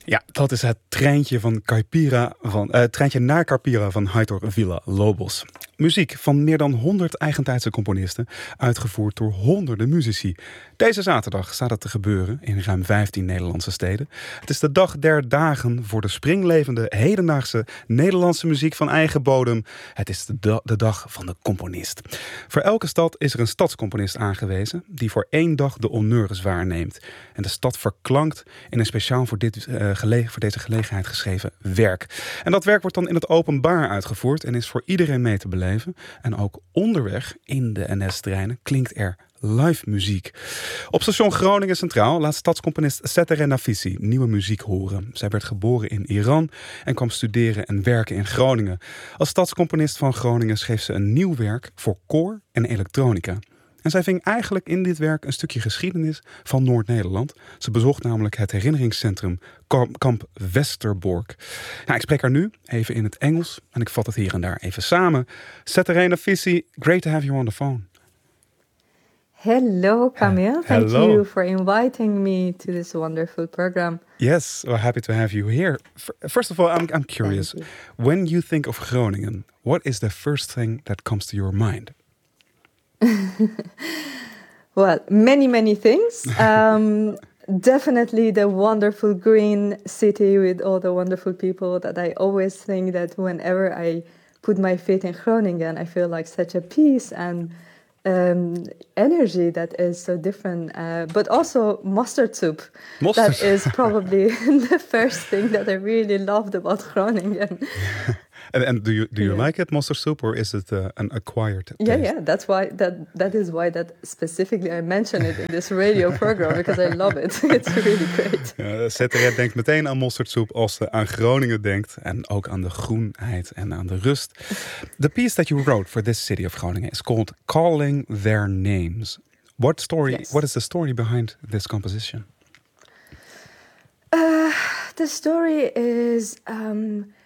Ja, dat is het treintje treintje naar Caipira van Heitor Villa-Lobos. Muziek van meer dan 100 eigentijdse componisten, uitgevoerd door honderden muzici. Deze zaterdag staat het te gebeuren in ruim 15 Nederlandse steden. Het is de dag der dagen voor de springlevende, hedendaagse Nederlandse muziek van eigen bodem. Het is de dag van de componist. Voor elke stad is er een stadscomponist aangewezen die voor 1 dag de honneurs waarneemt. En de stad verklankt in een speciaal voor deze gelegenheid geschreven werk. En dat werk wordt dan in het openbaar uitgevoerd en is voor iedereen mee te beleven. En ook onderweg in de NS-treinen klinkt er live muziek. Op station Groningen Centraal laat stadscomponist Setere Nafisi nieuwe muziek horen. Zij werd geboren in Iran en kwam studeren en werken in Groningen. Als stadscomponist van Groningen schreef ze een nieuw werk voor koor en elektronica. En zij ving eigenlijk in dit werk een stukje geschiedenis van Noord-Nederland. Ze bezocht namelijk het herinneringscentrum Kamp Westerbork. Nou, ik spreek haar nu even in het Engels en ik vat het hier en daar even samen. Setere Nafisi, great to have you on the phone. Hello, Camille. Thank Hello. you for inviting me to this wonderful program. Yes, we're happy to have you here. First of all, I'm curious. Thank When you think of Groningen, what is the first thing that comes to your mind? Well, many things. Definitely the wonderful green city with all the wonderful people that I always think that whenever I put my feet in Groningen, I feel like such a peace and energy that is so different. But also mustard soup. That is probably the first thing that I really loved about Groningen. And do you like it, mustard soup, or is it an acquired taste? Yeah. That's why that is why that specifically I mention it in this radio program because I love it. It's really great. Setere denkt meteen aan mosterdsoep als ze aan Groningen denkt en ook aan de groenheid en aan de rust. The piece that you wrote for this city of Groningen is called Calling Their Names. What is the story behind this composition? The story is